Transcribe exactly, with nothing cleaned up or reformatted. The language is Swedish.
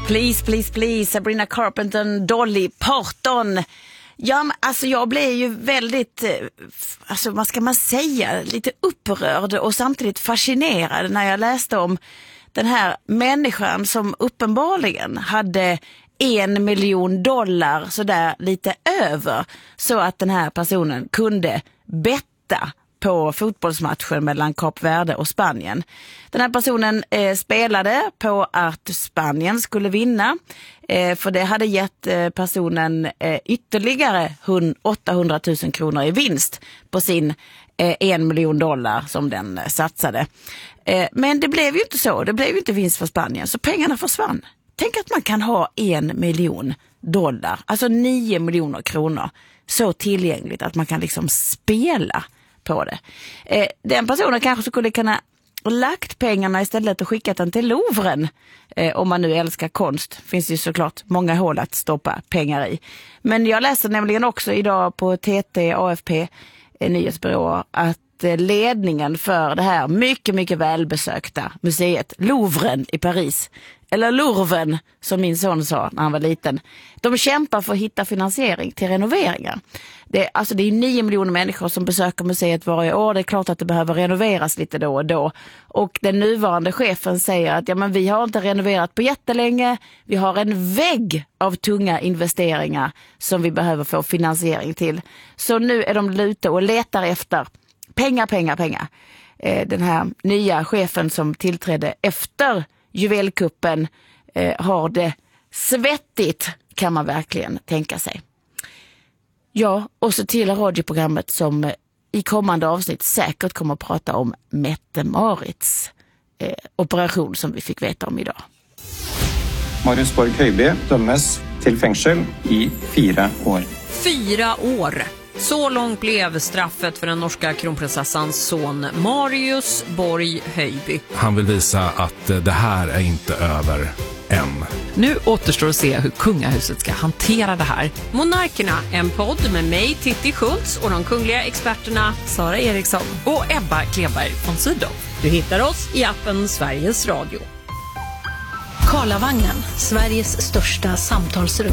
Please, please, please, Sabrina Carpenter, Dolly Parton. Ja, men alltså jag blev ju väldigt, alltså vad ska man säga, lite upprörd och samtidigt fascinerad när jag läste om den här människan som uppenbarligen hade en miljon dollar sådär lite över, så att den här personen kunde betta på fotbollsmatchen mellan Kap Verde och Spanien. Den här personen eh, spelade på att Spanien skulle vinna, eh, för det hade gett eh, personen eh, ytterligare åttahundratusen kronor i vinst på sin eh, en miljon dollar som den eh, satsade. Eh, men det blev ju inte så, det blev ju inte vinst för Spanien, så pengarna försvann. Tänk att man kan ha en miljon dollar, alltså nio miljoner kronor, så tillgängligt att man kan liksom spela på det. Eh, den personen kanske skulle kunna lagt pengarna istället och skickat den till Louvren. Eh, om man nu älskar konst. Finns ju såklart många hål att stoppa pengar i. Men jag läste nämligen också idag på T T, A F P, eh, nyhetsbyråer, att eh, ledningen för det här mycket, mycket välbesökta museet Louvren i Paris, eller Louvren som min son sa när han var liten, de kämpar för att hitta finansiering till renoveringar. Det, alltså det är nio miljoner människor som besöker museet varje år. Det är klart att det behöver renoveras lite då och då. Och den nuvarande chefen säger att ja, men vi har inte renoverat på jättelänge. Vi har en vägg av tunga investeringar som vi behöver få finansiering till. Så nu är de ute och letar efter pengar, pengar, pengar. Eh, den här nya chefen som tillträdde efter juvelkuppen eh, har det svettigt, kan man verkligen tänka sig. Ja, och så till radioprogrammet som eh, i kommande avsnitt säkert kommer att prata om Mette-Marits eh, operation som vi fick veta om idag. Marius Borg Høiby dömes till fängelse i fyra år. Fyra år. Så långt blev straffet för den norska kronprinsessans son Marius Borg Høiby. Han vill visa att det här är inte över än. Nu återstår att se hur kungahuset ska hantera det här. Monarkerna, en podd med mig, Titti Schultz, och de kungliga experterna Sara Eriksson och Ebba Kleberg von Sydow. Du hittar oss i appen Sveriges Radio. Karlavagnen, Sveriges största samtalsrum.